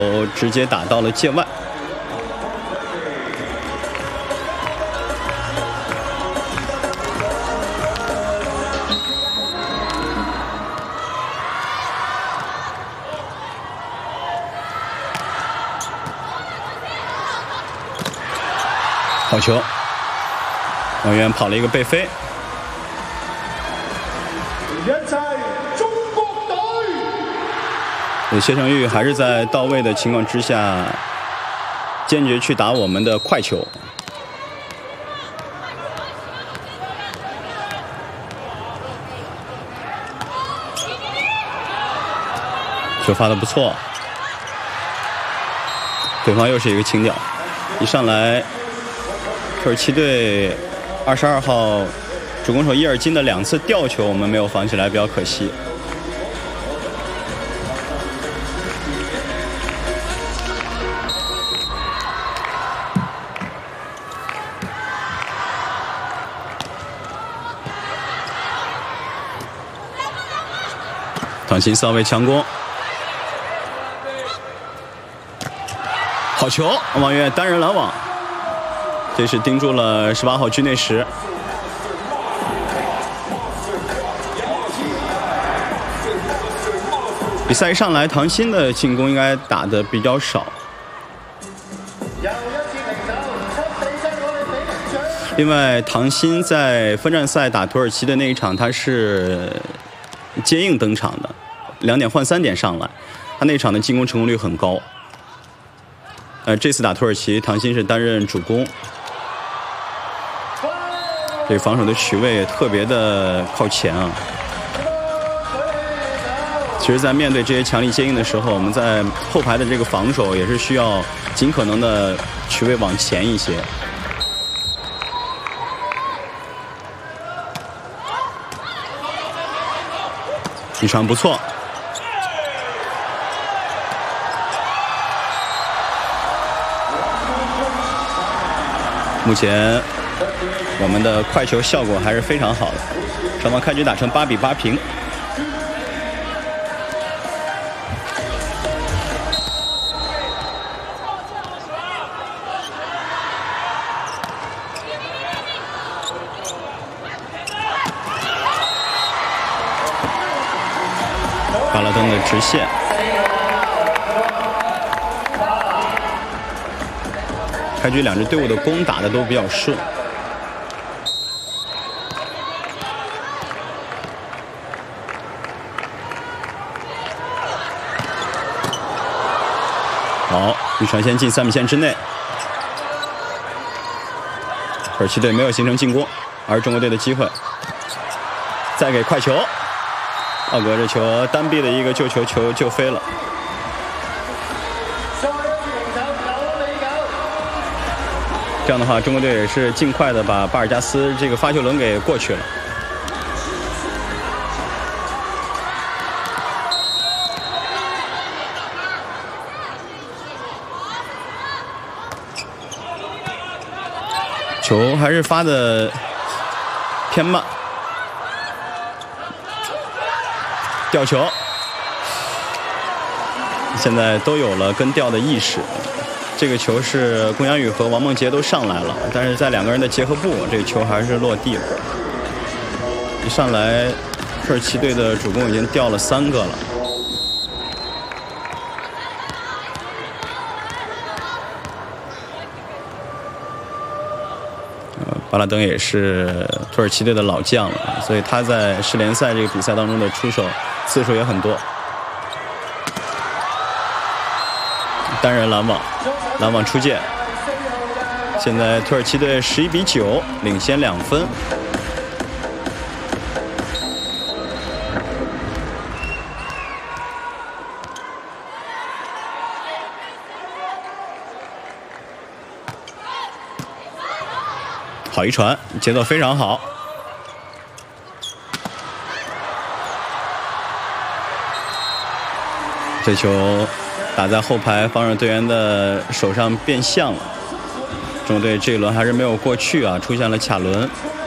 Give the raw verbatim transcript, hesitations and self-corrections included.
直接打到了界外。好球，王源跑了一个背飞。谢成玉还是在到位的情况之下，坚决去打我们的快球。球发的不错，对方又是一个清掉。一上来，土耳其队二十二号主攻手伊尔金的两次吊球，我们没有防起来，比较可惜。唐鑫稍微强攻，好球！王源单人拦网，这是盯住了十八号居内什。比赛一上来，唐鑫的进攻应该打得比较少。另外，唐鑫在分站赛打土耳其的那一场，他是接应登场的。两点换三点上来，他那场的进攻成功率很高。呃，这次打土耳其，唐鑫是担任主攻，这防守的取位也特别的靠前啊。其实，在面对这些强力接应的时候，我们在后排的这个防守也是需要尽可能的取位往前一些。一传不错。目前我们的快球效果还是非常好的，双方开局打成八比八平。巴拉登的直线。开局两支队伍的攻打的都比较顺。好，一传先进三米线之内。土耳其队没有形成进攻，而中国队的机会。再给快球，奥格这球单臂的一个救球，球就飞了。这样的话，中国队也是尽快的把巴尔加斯这个发球轮给过去了。球还是发的偏慢，吊球，现在都有了跟吊的意识。这个球是龚洋宇和王梦洁都上来了，但是在两个人的结合部，这个球还是落地了。一上来，土耳其队的主攻已经掉了三个了。呃，巴拉登也是土耳其队的老将了，所以他在世联赛这个比赛当中的出手次数也很多。单人拦网。拦网出界，现在土耳其队十一比九领先两分。好一传，节奏非常好。这球打在后排防守队员的手上变向了，中国队这一轮还是没有过去啊，出现了卡伦。